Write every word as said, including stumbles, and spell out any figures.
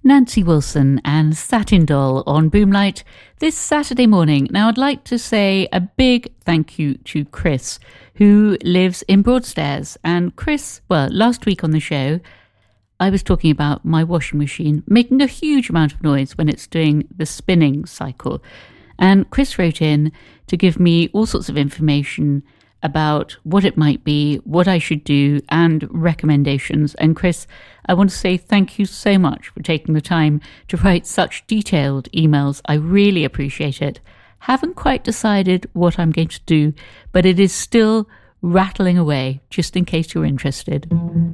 Nancy Wilson and Satin Doll on Boomlight this Saturday morning. Now, I'd like to say a big thank you to Chris, who lives in Broadstairs. And Chris, well, last week on the show, I was talking about my washing machine making a huge amount of noise when it's doing the spinning cycle. And Chris wrote in to give me all sorts of information about what it might be, what I should do, and recommendations. And Chris, I want to say thank you so much for taking the time to write such detailed emails. I really appreciate it. Haven't quite decided what I'm going to do, but it is still rattling away, just in case you're interested.